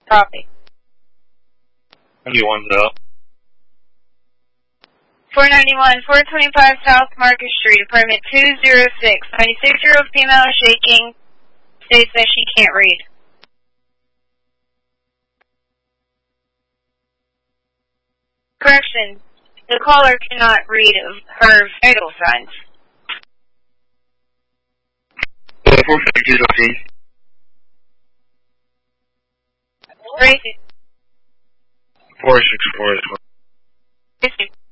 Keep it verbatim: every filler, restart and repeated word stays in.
Copy. ninety-one South. four ninety-one, four twenty-five South Market Street, apartment two oh six. ninety-six-year-old female shaking, states that she can't read. Correction, the caller cannot read her vital signs. four fifty-two, Racy. four six four. Racy.